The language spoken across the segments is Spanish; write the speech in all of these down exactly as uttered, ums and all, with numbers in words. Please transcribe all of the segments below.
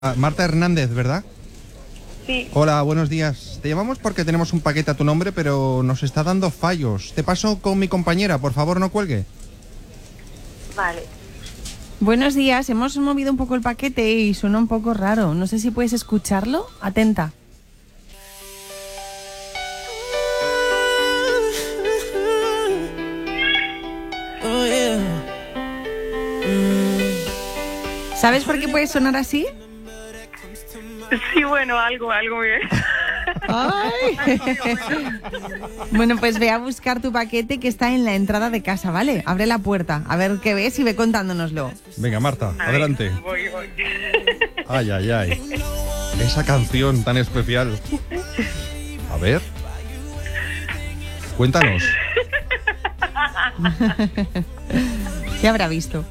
Ah, Marta Hernández, ¿verdad? Sí. Hola, buenos días. Te llamamos porque tenemos un paquete a tu nombre, pero nos está dando fallos. Te paso con mi compañera, por favor, no cuelgue. Vale. Buenos días, hemos movido un poco el paquete y suena un poco raro. No sé si puedes escucharlo. Atenta. Oh, yeah. Mm. ¿Sabes por qué puede sonar así? Sí, bueno, algo, algo bien. ¡Ay! Bueno, pues ve a buscar tu paquete que está en la entrada de casa, ¿vale? Abre la puerta, a ver qué ves y ve contándonoslo. Venga, Marta, A adelante. ver, voy, voy. Ay, ay, ay. Esa canción tan especial. A ver. Cuéntanos. ¿Qué habrá visto?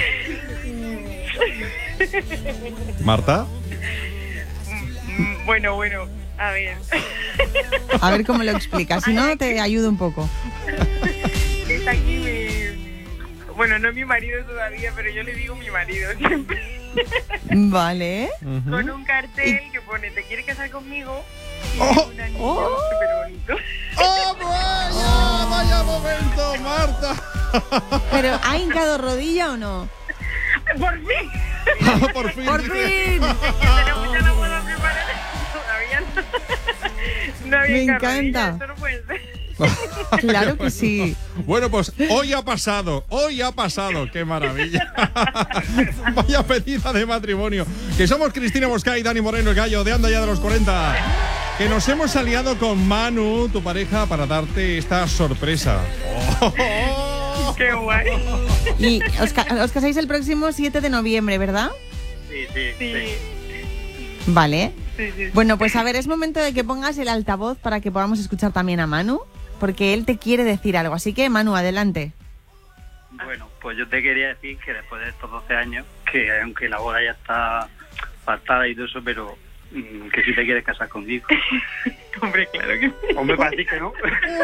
Marta. Mm, Bueno, bueno, a ver. A ver cómo lo explicas, si no te ayudo un poco. Está aquí mi... Bueno, no es mi marido todavía, pero yo le digo mi marido siempre. Vale. Con un cartel que pone, ¿te quieres casar conmigo? Y Oh, un anillo oh. súper bonito. ¡Oh, vaya! ¡Vaya momento, Marta! ¿Pero ha hincado rodilla o no? ¡Por fin! Ah, por fin. ¡Por dice. fin! Que tenemos ya la boda preparada. Todavía no. No había Me carrerilla, encanta. esto no puede ser. Claro que sí. Bueno, pues hoy ha pasado, hoy ha pasado, qué maravilla. Vaya pedida de matrimonio. Que somos Cristina Mosca y Dani Moreno, el gallo de Anda Ya de los cuarenta. Que nos hemos aliado con Manu, tu pareja, para darte esta sorpresa. Oh. ¡Qué guay! Y os, ca- os casáis el próximo siete de noviembre, ¿verdad? Sí, sí, Sí, sí. Vale. sí, sí. Bueno, pues a ver, es momento de que pongas el altavoz para que podamos escuchar también a Manu, porque él te quiere decir algo. Así que, Manu, adelante. Bueno, pues yo te quería decir que después de estos doce años, que aunque la boda ya está pactada y todo eso, pero mm, que si te quieres casar conmigo. Hombre, claro que sí. Hombre, para ti que no.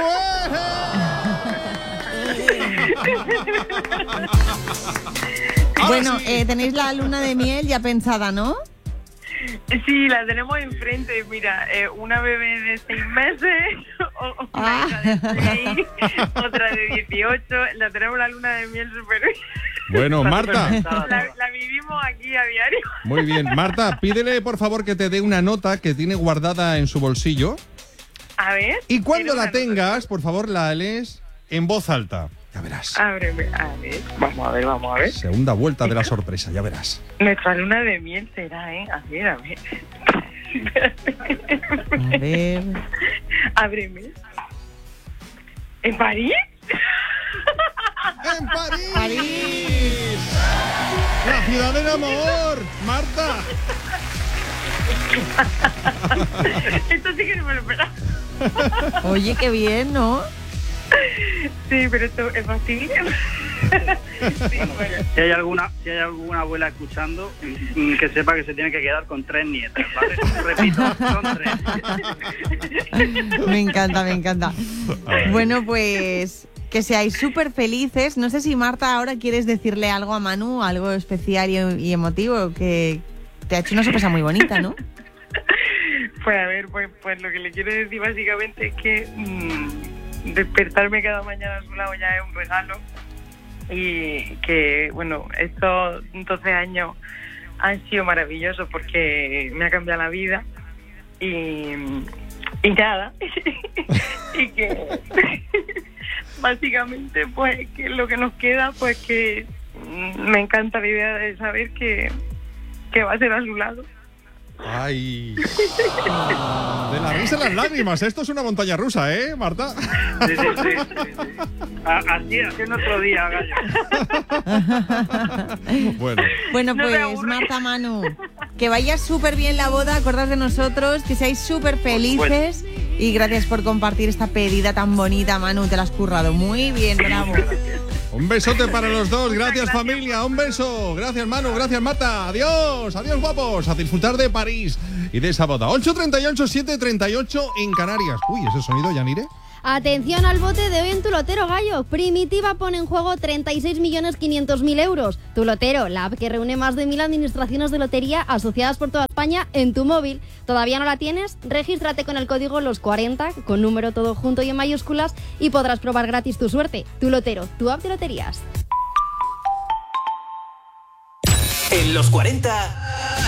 Bueno, eh, tenéis la luna de miel ya pensada, ¿no? Sí, la tenemos enfrente. Mira, eh, una bebé de seis meses, o- una Ah. hija de seis, otra de dieciocho. La tenemos la luna de miel súper... Bueno, Marta. La, la vivimos aquí a diario. Muy bien. Marta, pídele por favor que te dé una nota que tiene guardada en su bolsillo. A ver. Y cuando ¿tienes la una tengas, por favor, la lees en voz alta. Ya verás. nota? Ábreme. A ver, vamos a ver, vamos a ver. Segunda vuelta de la sorpresa, ya verás. Nuestra luna de miel será, ¿eh? A ver, a ver. A ver. Ábreme. ¿En París? ¡En París! París. ¡La ciudad del amor! ¡Marta! Esto sí que no me lo esperaba. Oye, qué bien, ¿no? Sí, pero esto es fácil. Sí, bueno. Si hay alguna, si hay alguna abuela escuchando, mm, que sepa que se tiene que quedar con tres nietas, ¿vale? Repito, son tres. Me encanta, me encanta. Bueno, pues que seáis súper felices. No sé si, Marta, ahora quieres decirle algo a Manu, algo especial y, y emotivo, que te ha hecho una sorpresa muy bonita, ¿no? Pues a ver, pues, pues lo que le quiero decir básicamente es que mmm, despertarme cada mañana a su lado ya es un regalo. Y que, bueno, estos doce años han sido maravillosos porque me ha cambiado la vida. Y, y nada. Y que básicamente, pues, que lo que nos queda, pues que mm, me encanta la idea de saber que, que va a ser a su lado. ¡Ay! De la risa a las lágrimas. Esto es una montaña rusa, ¿eh, Marta? Sí, sí, sí, sí, sí. A- Así, así es nuestro día, gallo. Bueno. Bueno, No me pues, aburre. Marta, Manu, que vaya súper bien la boda, acordad de nosotros, que seáis súper felices. Y gracias por compartir esta pedida tan bonita, Manu, te la has currado. Muy bien, bravo. Un besote para los dos. Gracias, familia. Un beso. Gracias, Manu. Gracias, Marta. Adiós. Adiós, guapos. A disfrutar de París y de esa boda. ocho treinta y ocho, siete treinta y ocho en Canarias. Uy, ese sonido, Yanire. Atención al bote de hoy en Tu Lotero, Gallo. Primitiva pone en juego treinta y seis millones quinientos mil euros. Tu Lotero, la app que reúne más de mil administraciones de lotería asociadas por toda España en tu móvil. ¿Todavía no la tienes? Regístrate con el código los cuarenta, con número todo junto y en mayúsculas, y podrás probar gratis tu suerte. Tu Lotero, tu app de loterías. En los cuarenta...